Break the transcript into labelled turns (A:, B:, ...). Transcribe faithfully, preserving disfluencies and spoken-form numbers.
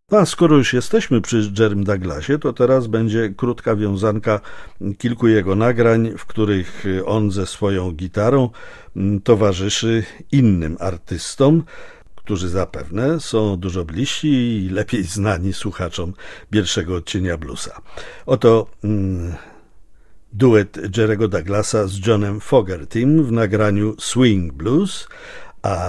A: A skoro już jesteśmy przy Jerrym Douglasie, to teraz będzie krótka wiązanka kilku jego nagrań, w których on ze swoją gitarą towarzyszy innym artystom, którzy zapewne są dużo bliżsi i lepiej znani słuchaczom pierwszego odcienia bluesa. Oto mm, duet Jerry'ego Douglasa z Johnem Fogertym w nagraniu Swing Blues, a